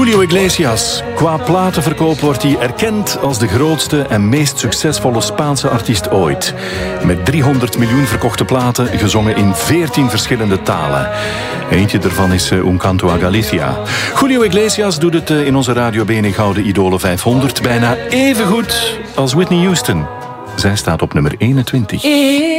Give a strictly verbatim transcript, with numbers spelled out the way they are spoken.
Julio Iglesias. Qua platenverkoop wordt hij erkend als de grootste en meest succesvolle Spaanse artiest ooit. Met driehonderd miljoen verkochte platen, gezongen in veertien verschillende talen. Eentje daarvan is Un Canto a Galicia. Julio Iglesias doet het in onze Radio Bene Gouden Idolen vijfhonderd bijna even goed als Whitney Houston. Zij staat op nummer eenentwintig.